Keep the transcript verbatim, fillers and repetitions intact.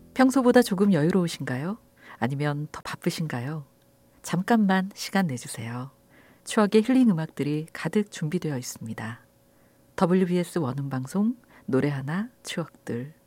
평소보다 조금 여유로우신가요? 아니면 더 바쁘신가요? 잠깐만 시간 내주세요. 추억의 힐링 음악들이 가득 준비되어 있습니다. 더블유비에스 원음방송 노래 하나 추억들.